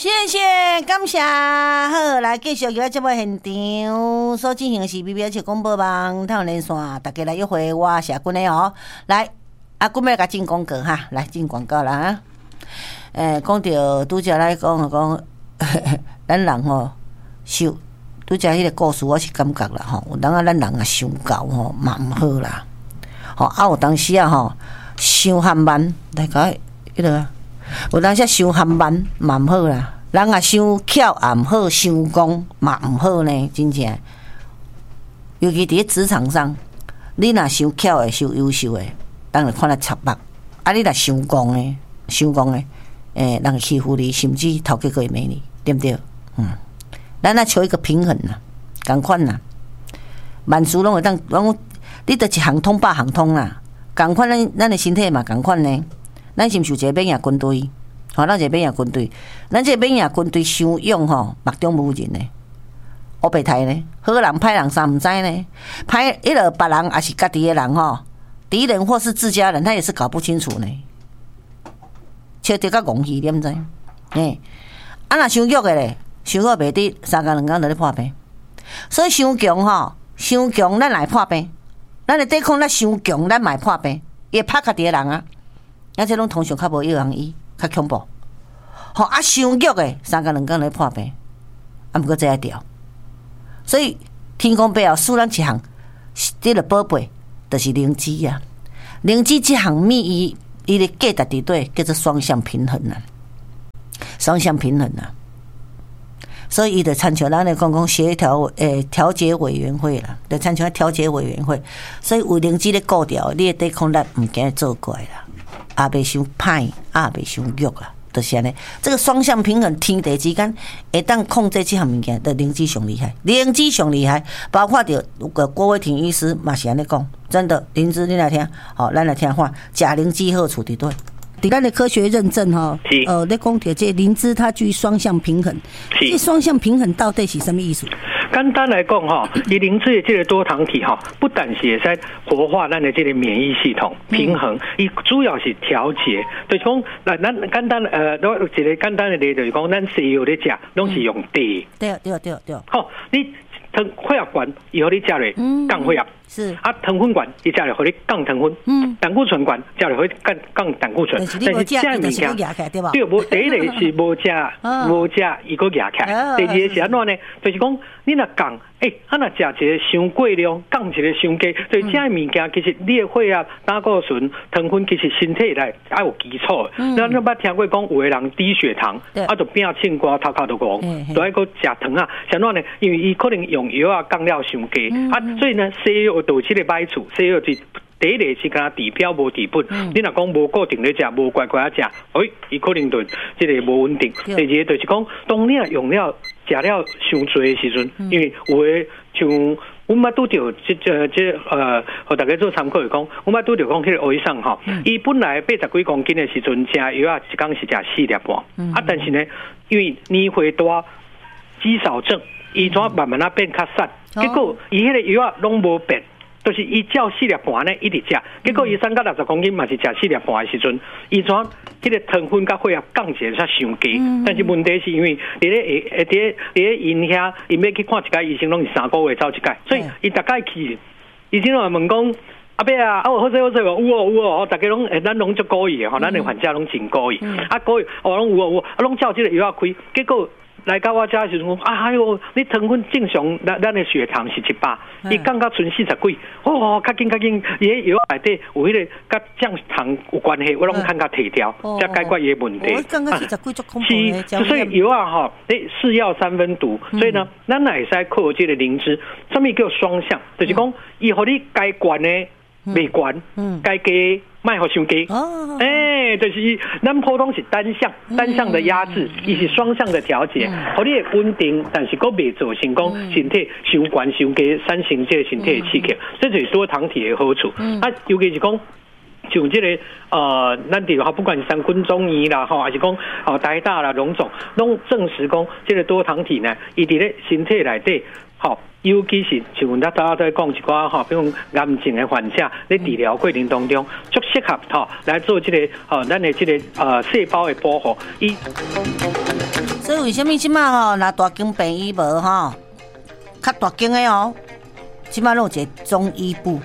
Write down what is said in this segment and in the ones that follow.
谢谢，感谢。好，来继续在节目现场所进行的是 BBH 广播网太阳连线，大家来约会，我是阿君的哦。来，阿君要甲进广告哈，来进广告啦哈。讲到拄则来讲，咱人吼受拄则迄个故事，我是感觉啦吼，有当啊咱人啊伤高吼嘛毋好啦。吼有当时啊吼伤含慢，大家迄个。有当时伤含慢嘛毋好啦，人啊伤巧也毋好，伤功嘛毋好呢，真正。尤其伫职场上，你若伤巧的、伤优秀的，人就看来插目；啊，你若伤功的，人欺负你，甚至头家会骂你，对不对？咱啊求一个平衡啦，共款啦，万事拢会当，你得一项通百项通啦，共款咱的身体嘛，共款呢。咱是毋是有一个免疫军队？吼，咱一个免疫军队，咱这个免疫军队伤勇吼，目中无人呢，黑白台呢，好人歹人啥毋知呢？歹迄个别人也是家己的人吼，敌人或是自家人，他也是搞不清楚呢。笑得甲戆去，你毋知？啊若伤弱的咧，伤弱袂得3工2工就咧破病，所以伤强吼，伤强咱来破病，咱的抵抗力伤强，咱嘛破病，伊会拍家己的人啊。咱这拢通常较无药通医，较恐怖。吼啊，伤弱的3工2工来破病，啊，毋过这一条。所以天公伯要赐咱一项，这个宝贝，就是灵芝啊。灵芝这项米伊的价值伫对，叫做双向平衡啊，双向平衡啊。所以伊就参像咱咧讲协调调节委员会啦，就参像调节委员会。所以有灵芝咧顾调，你的抵抗力毋惊做怪啦。也袂伤歹，也袂伤弱啦，就是安尼。这个双向平衡，天地之间会当控制这项物件，的灵芝上厉害，灵芝上厉害。包括着郭伟庭医师嘛是安尼讲，真的灵芝你来听，好，咱来听看，食灵芝好处伫对。伫咱的科学认证哈，咧讲着这灵芝它具双向平衡，这双向平衡到底是什么意思？ 简单来讲哈，以灵芝的这个多糖体哈，不但是会使活化咱的这个免疫系统平衡，伊主要是调节。就是讲，咱简单我一个简单的例就是讲，咱西药咧食，拢是用茶。 对。 好，你糖血压管以后你食咧降血压， 是啊，糖分管你食咧，互你降糖分，胆固醇管食咧，互你降胆固醇。 但是这物件对，无第一个是无食，伊个压起来。第二个是安怎呢？就是讲你若降，啊若食一个伤过量，降一个伤低，所以这物件其实你的血压、胆固醇、糖分其实身体内要有基础。咱捌听过讲，有的人低血糖，啊就变凊瓜头壳都戆，就爱个食糖啊。像怎呢？因为伊可能用药啊降了伤低，啊，所以呢，西药导致的歹处，西药是。第一个是敢治标无治本，你若讲无固定咧食，无乖乖啊食，伊可能就即个无稳定。第二个就是讲，当你用了食了伤多的时阵，因为有诶像我捌拄着互大家做参考是讲，我捌拄着讲迄个医生吼，伊本来80几公斤的时阵食药啊，一工是食4粒半，啊，但是呢，因为年岁大，肌少症，伊怎慢慢啊变较瘦，结果伊迄个药啊拢无变。就是伊照4粒半呢一直食，结果伊3到60公斤嘛是食4粒半的时阵，伊怎迄个糖分甲血压降一下伤低，但是问题是因为伫咧因遐，因要去看一间医生，拢是3个月走一间，所以伊大概去，医生拢问讲。阿伯啊，好势，有哦，大家拢咱拢足故意的吼，咱的患者拢真故意，故意拢有，拢照这个药开，结果。来到我家时阵，你糖分正常，咱的血糖是100，伊降到剩40几，较紧，伊迄药内底有迄个甲降糖有关系，我拢看甲提掉，才解决伊的问题。 降到40几足恐怖的， 所以药啊吼，是药3分毒，所以呢，咱也使靠这个灵芝，什么叫双向？就是讲，伊互你该管的未管，该低。卖好伤低，就是咱普通是单向的压制，伊是双向的调节，互你会稳定，但是佫未造成讲身体伤悬伤低，产生这个身体的刺激，这就是多糖体的好处。尤其是讲。像这个咱哋不管是三军中医啦，还是讲台大啦、荣总，拢证实讲，这个多糖体呢，伊伫咧身体内底，尤其是像大家在讲一寡比如癌症的患者，咧治疗过程当中，足适合来做这个咱的这个细胞的保护。 所以为什么即马吼，若大间病医无吼，较大间的哦，即马拢有一个中医部。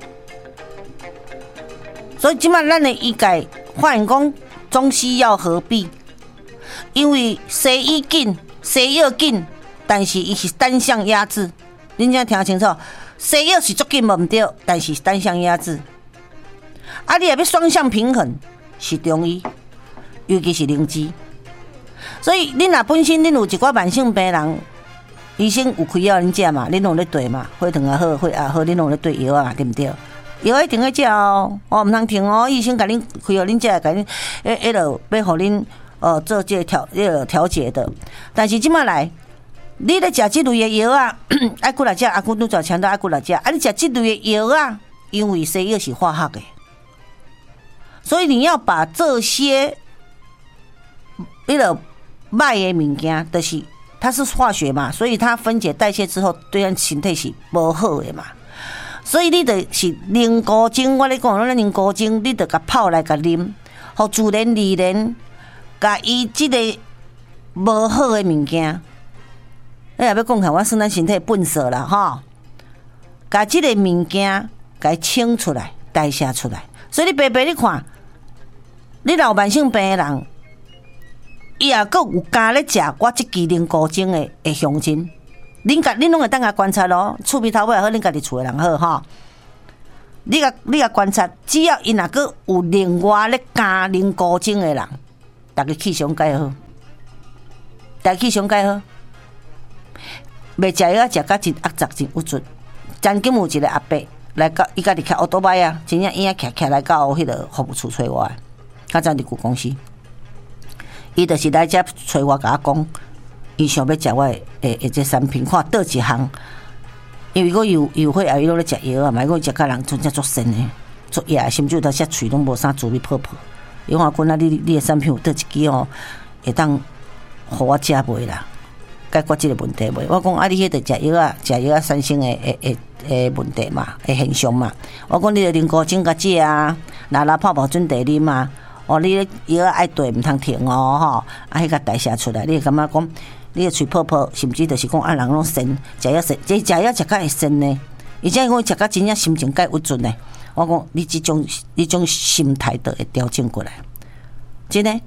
所以即马咱的医界发现讲中西药合璧，因为西医紧、西药紧，但是伊是单向压制。恁才听清楚，西药是足紧无毋对，但是单向压制。啊，你若要双向平衡，是中医，尤其是灵芝。所以恁若本身恁有一寡慢性病人，医生有开药恁食嘛，恁拢咧对嘛，血糖也好，血压好，恁拢咧对药啊，对毋对？药一定要食哦，毋通停哦。医生甲恁开药恁食，甲恁迄落要互恁做这调节的。但是即马来，你咧食即类的药啊，爱过来食，阿姑拄则强调爱过来食。啊，你食即类的药啊，因为西药是化学的，所以你要把这些迄落歹的物件，就是它是化学嘛，所以它分解代谢之后，对咱身体是无好的嘛。所以你就是凝固精，我咧讲，咱凝固精，你得甲泡来甲啉，互自然而然，甲伊即个无好的物件，你若要讲看，我算咱身体粪扫啦吼，甲即个物件甲伊清出来、代谢出来。所以你白白你看，你若有慢性病的人，伊也阁有加咧食我即支凝固精的香精。恁拢会当甲观察咯，厝边头尾也好，恁家己厝的人好吼。你甲观察，只要伊若个有另外咧加凝固精的人，大家气象改好，大家气象改好。袂食药食甲真压杂真有准。曾经有一个阿伯来到，伊家己骑奥多摆啊，真正影骑来到迄个服务处找我，较早伫旧公司，伊就是来遮找我，甲我讲。伊想要食我的这产品，看倒一项，因为我有血压，伊拢咧食药啊，嘛，我食甲人真正足神的，足野，甚至有当时喙拢无啥滋味泡泡。伊讲滚啊，你的产品有倒一支哦，会当互我食袂啦，解决即个问题袂？我讲啊，你迄个食药啊，食药啊产生的问题嘛，现象嘛。我讲你的凝固精甲食啊，拿泡水茶啉啊。哦，你药爱对，毋通停哦，吼！啊，迄个代谢出来，你会感觉讲，你的喙泡泡，甚至就是讲啊，人拢神，食药神，这食药食甲会神呢？而且讲食甲真正心情介有准呢。我讲你这种心态都会调整过来，真的。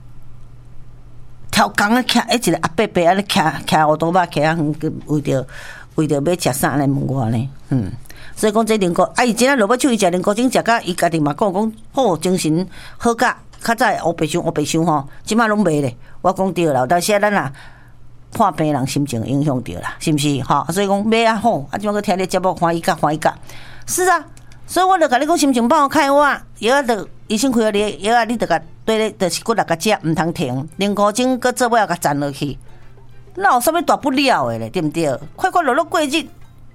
超工咧徛，一个阿伯伯安尼徛乌多巴徛啊，为着要食啥来问我呢？所以讲这凝固，伊今仔落尾手伊食凝固精，食甲伊家己嘛讲好精神好甲较早黑白想吼，即摆拢袂咧。我讲对啦，但是咱啊看病人心情影响着啦，是毋是？吼，所以讲买啊好，啊即摆个听你节目欢喜甲，是啊。所以我就甲你讲心情帮我开我，药就医生开了你药啊，你就甲对咧，就是骨力甲食，毋通停。凝固精搁做尾要甲站落去，哪有啥物大不了的咧？对毋对？快乐过日。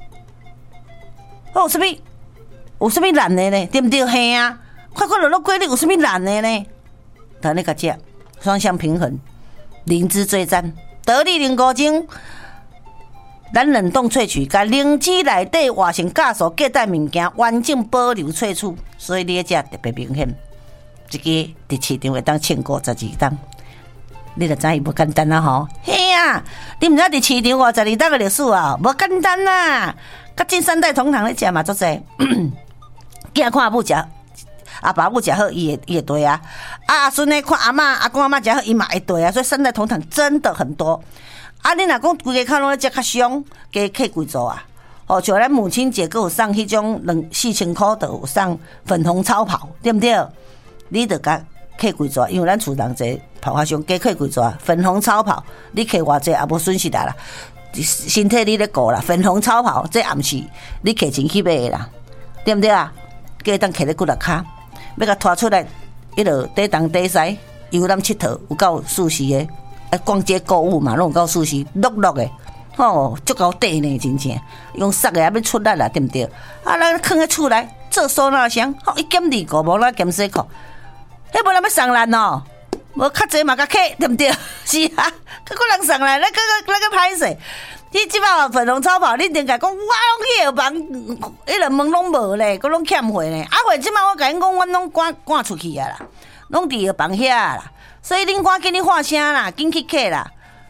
有啥物难的呢？对不对？嘿啊，快乐过日有啥物难的呢？等你个食，双向平衡，灵芝最赞，得力凝固精，咱冷冻萃取，甲灵芝内底活成酵素隔代物件，完整保留萃取，所以你食特别明显。一个伫市场会当52档，你就知伊无简单啊吼。嘿啊，你毋知伫市场52档的历史啊，无简单啊。甲进三代同堂咧食嘛，足济。囝看阿母食，阿爸母食好，伊会对啊。阿孙咧看阿嬷、阿公阿嬷食好，伊嘛会对啊。所以三代同堂真的很多。啊，你若讲规个口拢咧食较凶，加客贵做啊。哦，像咱母亲节佫有送迄种4000块，就有送粉红超跑，对不对？你得甲客贵做，因为咱厝人侪跑较凶，加客贵做粉红超跑，你客偌济也无损失啦。身体你咧顾啦，粉红超跑这也毋是你摕钱去买的啦，对不对啊？计当摕咧骨力骹，要甲拖出来，迄落底东底西，游览佚佗有够舒适的，逛街购物嘛，拢有够舒适，乐的，吼，足够短呢，真正用塞的也要出力啦，对不对？啊，咱囥喺厝内做收纳箱，吼，一减2个，无咱减4个，迄无人要送咱哦。无较济嘛，甲客对不对？是啊，佮人送来，咱个歹势。你即摆粉红超跑，你定甲讲，我拢去药房，迄个门拢无咧，佮拢欠货咧。啊，货即摆我甲恁讲，阮拢赶出去啊啦，拢伫药房遐啦。所以恁赶紧你发声啦，紧去客啦。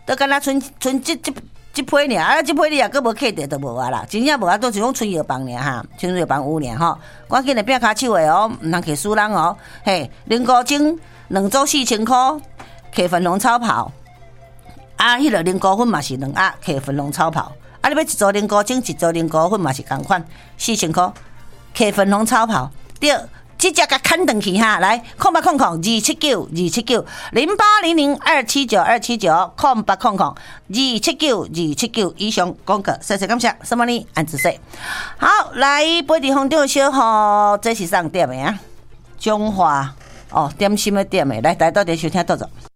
都敢若剩这批尔，啊，这批你也佫无客着，都无啊啦，真正无啊，都是讲春药房尔哈，春药房有尔吼，赶紧来拼骹手的哦，毋通去输人哦，嘿，菱膏精2组4000块，客粉红草泡，啊，迄个菱膏粉嘛是2盒，客粉红草泡，啊，你要一组菱膏精，一组菱膏粉嘛是共款，4000块，客粉红草泡，对。即只甲砍断去哈，来0800-279-279，0800-279-279以上广告，谢谢感谢，什么呢？安子说，好，来杯地风中小号，这是上点的啊，中华哦，点心的点的，来，大家到底收听到着。